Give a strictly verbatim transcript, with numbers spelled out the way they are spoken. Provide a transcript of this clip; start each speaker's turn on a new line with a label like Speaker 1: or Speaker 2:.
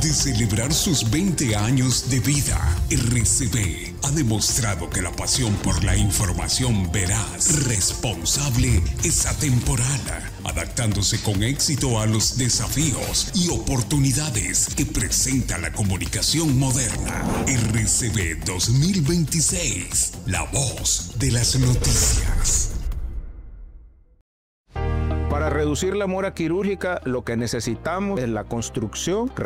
Speaker 1: de celebrar sus veinte años de vida, R C B ha demostrado que la pasión por la información veraz, responsable, es atemporal, adaptándose con éxito a los desafíos y oportunidades que presenta la comunicación moderna. R C B dos mil veintiséis, la voz de las noticias.
Speaker 2: Para reducir la mora quirúrgica, lo que necesitamos es la construcción,